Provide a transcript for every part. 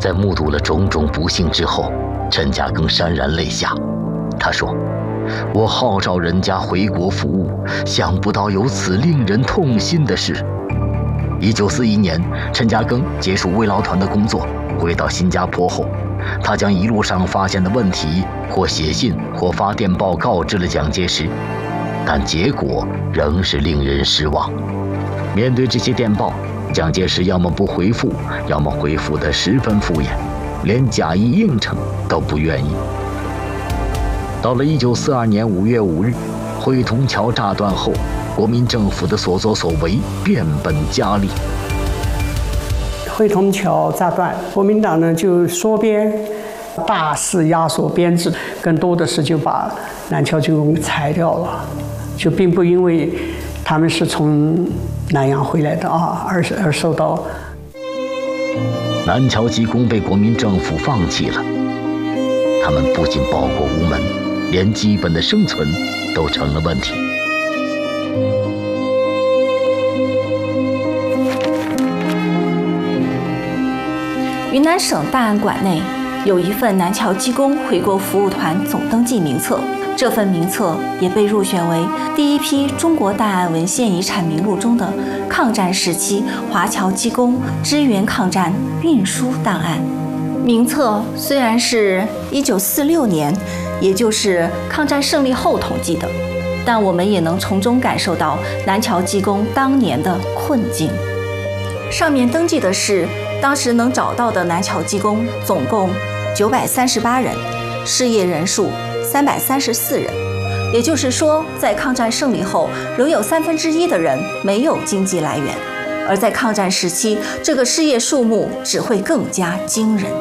在目睹了种种不幸之后，陈嘉庚潸然泪下。他说：“我号召人家回国服务，想不到有此令人痛心的事。”1941年，陈嘉庚结束慰劳团的工作，回到新加坡后，他将一路上发现的问题或写信或发电报告知了蒋介石，但结果仍是令人失望。面对这些电报，蒋介石要么不回复，要么回复得十分敷衍，连假意应承都不愿意。到了1942年5月5日，汇通桥炸断后，国民政府的所作所为变本加厉。 汇通桥炸断，国民党呢就缩编，大肆压缩编制，更多的是就把南侨军工裁掉了，就并不因为他们是从南洋回来的而受到。 南侨机工被国民政府放弃了，他们不仅报国无门，连基本的生存都成了问题。 云南省档案馆内有一份南侨机工回国服务团总登记名册，这份名册也被入选为第一批中国档案文献遗产名录中的抗战时期华侨机工支援抗战运输档案。名册虽然是1946年，也就是抗战胜利后统计的，但我们也能从中感受到南侨机工当年的困境。上面登记的是当时能找到的南侨机工总共938人，失业人数334人。也就是说，在抗战胜利后，仍有1/3的人没有经济来源，而在抗战时期，这个失业数目只会更加惊人。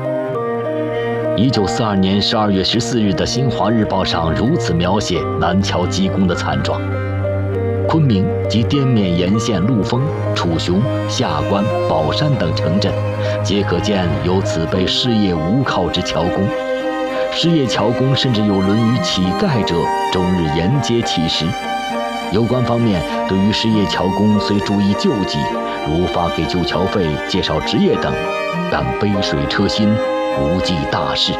1942年12月14日的《新华日报》上如此描写南侨机工的惨状：昆明及滇缅沿线陆丰、楚雄、下关、宝山等城镇，皆可见有此被失业无靠之侨工。失业侨工甚至有沦于乞丐者，终日沿街乞食。有关方面对于失业侨工虽注意救济，如发给救侨费、介绍职业等，但杯水车薪，不计大事。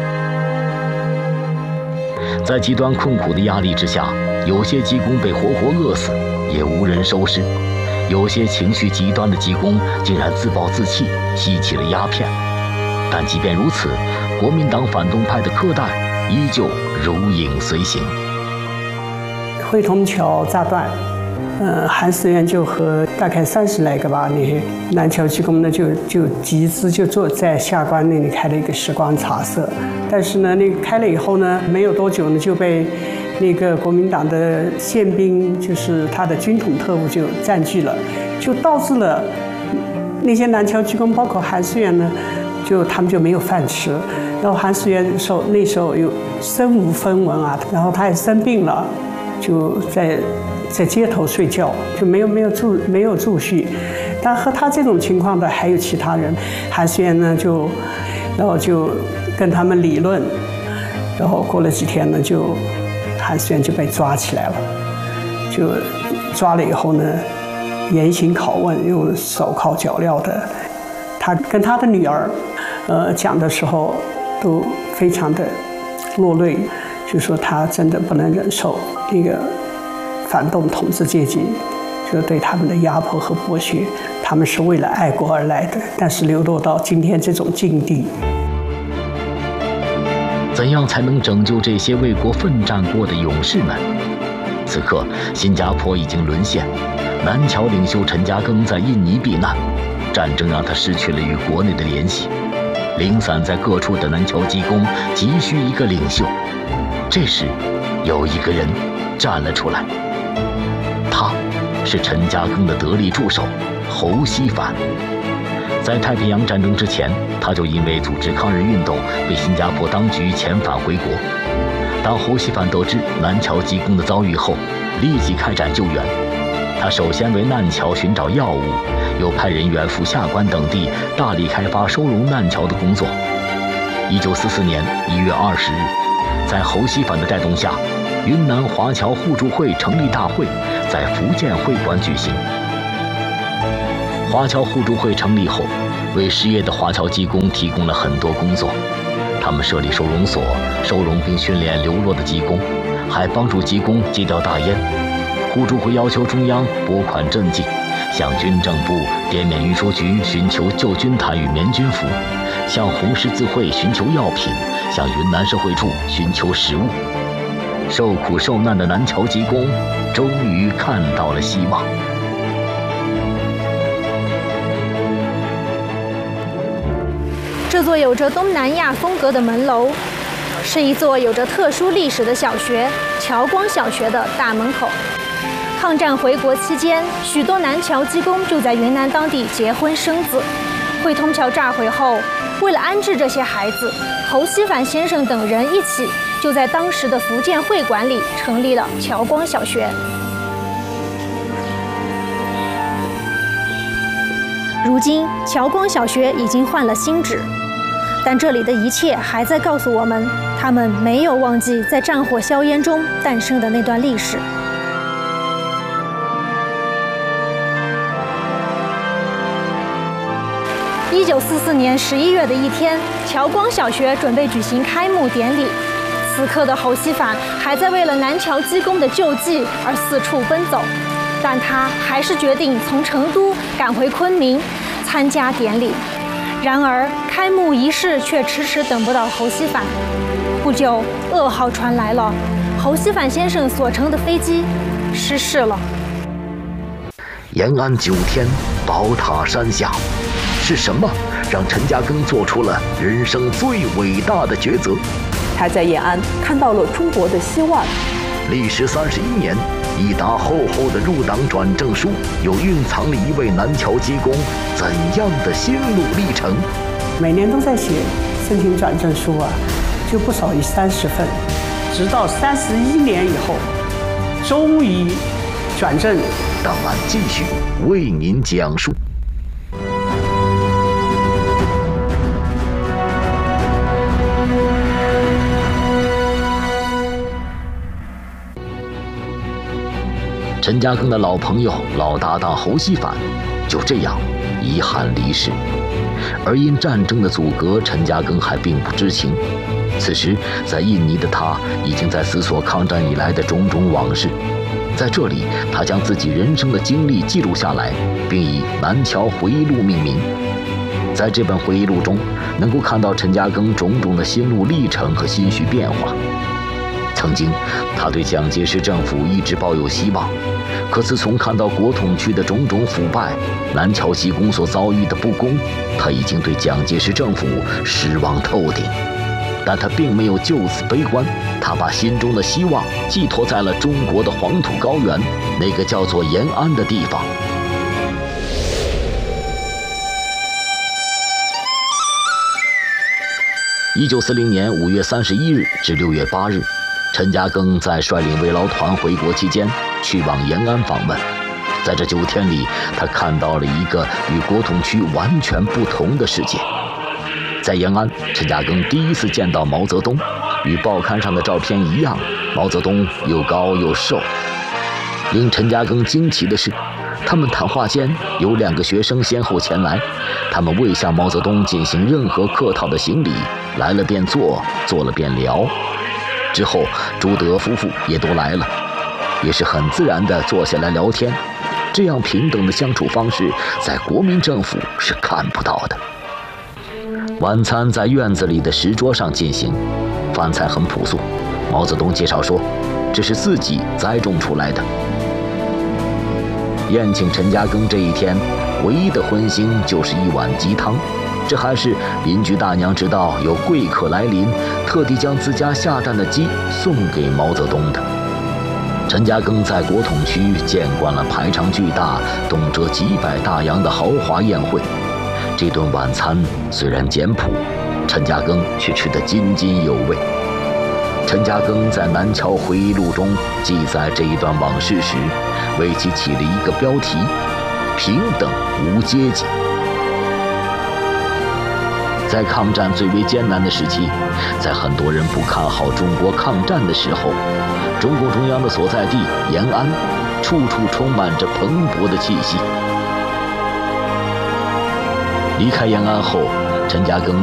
在极端困苦的压力之下，有些机工被活活饿死，也无人收尸；有些情绪极端的机工竟然自暴自弃，吸起了鸦片。但即便如此，国民党反动派的苛待依旧如影随形。 汇通桥炸断，韩思源就和大概30来个吧，那些南侨机工呢就集资就坐在下关那里开了一个时光茶社，但是呢，那个开了以后呢，没有多久呢就被那个国民党的宪兵，就是他的军统特务就占据了，就导致了那些南侨机工，包括韩思源呢，他们就没有饭吃。然后韩思源那时候又身无分文啊，然后他也生病了，就在街头睡觉，就没有住宿。但和他这种情况的还有其他人，韩思源呢然后就跟他们理论，然后过了几天呢，韩思源就被抓起来了，就抓了以后呢，严刑拷问，用手铐脚镣的。他跟他的女儿，讲的时候都非常的落泪，就说他真的不能忍受那个反动统治阶级就对他们的压迫和剥削，他们是为了爱国而来的，但是流落到今天这种境地。 怎样才能拯救这些为国奋战过的勇士们？此刻，新加坡已经沦陷，南侨领袖陈嘉庚在印尼避难，战争让他失去了与国内的联系。零散在各处的南侨机工急需一个领袖。这时，有一个人站了出来，他是陈嘉庚的得力助手侯锡凡。在太平洋战争之前，他就因为组织抗日运动被新加坡当局遣返回国。当侯锡凡得知南侨机工的遭遇后，立即开展救援。他首先为难侨寻找药物，又派人员赴下关等地大力开发收容难侨的工作。1944年1月20日，在侯锡凡的带动下，云南华侨互助会成立大会在福建会馆举行。华侨互助会成立后， 为失业的华侨技工提供了很多工作。他们设立收容所，收容并训练流落的技工，还帮助技工戒掉大烟。互助会要求中央拨款赈济，向军政部、滇缅运输局寻求旧军毯与棉军服，向红十字会寻求药品，向云南社会处寻求食物。受苦受难的南侨技工终于看到了希望。 这座有着东南亚风格的门楼，是一座有着特殊历史的小学——侨光小学的大门口。抗战回国期间，许多南侨技工就在云南当地结婚生子。汇通桥炸毁后，为了安置这些孩子，侯锡凡先生等人一起就在当时的福建会馆里成立了侨光小学。如今，侨光小学已经换了新址，但这里的一切还在告诉我们，他们没有忘记在战火硝烟中诞生的那段历史。1944年11月的一天，侨光小学准备举行开幕典礼。此刻的侯锡凡还在为了南侨技工的救济而四处奔走，但他还是决定从成都赶回昆明参加典礼。然而，开幕仪式却迟迟等不到侯锡凡。不久，噩耗传来了，侯锡凡先生所乘的飞机失事了。 延安9天，宝塔山下，是什么让陈嘉庚做出了人生最伟大的抉择？ 他在延安看到了中国的希望。 历时31年，一沓厚厚的入党转正书，又蕴藏了一位南侨技工怎样的心路历程？ 每年都在写申请转正书啊，就不少于30份，直到31年以后，终于转正。 档案继续为您讲述。陈嘉庚的老朋友、老搭档侯锡凡就这样遗憾离世，而因战争的阻隔，陈嘉庚还并不知情。此时，在印尼的他已经在思索抗战以来的种种往事。在这里，他将自己人生的经历记录下来，并以《南侨回忆录》命名。在这本回忆录中，能够看到陈嘉庚种种的心路历程和心绪变化。曾经，他对蒋介石政府一直抱有希望，可自从看到国统区的种种腐败，南侨技工所遭遇的不公，他已经对蒋介石政府失望透顶。但他并没有就此悲观，他把心中的希望寄托在了中国的黄土高原，那个叫做延安的地方。1940年5月31日至6月8日，陈嘉庚在率领慰劳团回国期间，去往延安访问。在这9天里，他看到了一个与国统区完全不同的世界。在延安，陈嘉庚第一次见到毛泽东，与报刊上的照片一样，毛泽东又高又瘦。令陈嘉庚惊奇的是，他们谈话间有2个学生先后前来，他们未向毛泽东进行任何客套的行礼，来了便坐，坐了便聊。之后，朱德夫妇也都来了，也是很自然地坐下来聊天。这样平等的相处方式，在国民政府是看不到的。晚餐在院子里的石桌上进行，饭菜很朴素。毛泽东介绍说，这是自己栽种出来的。宴请陈嘉庚这一天，唯一的荤腥就是一碗鸡汤，这还是邻居大娘知道有贵客来临，特地将自家下蛋的鸡送给毛泽东的。陈嘉庚在国统区见惯了排场巨大、动辄几百大洋的豪华宴会。这顿晚餐虽然简朴，陈嘉庚却吃得津津有味。陈嘉庚在《南侨回忆录》中记载这一段往事时，为其起了一个标题：平等无阶级。在抗战最为艰难的时期，在很多人不看好中国抗战的时候，中共中央的所在地延安，处处充满着蓬勃的气息。 离开延安后，陈嘉庚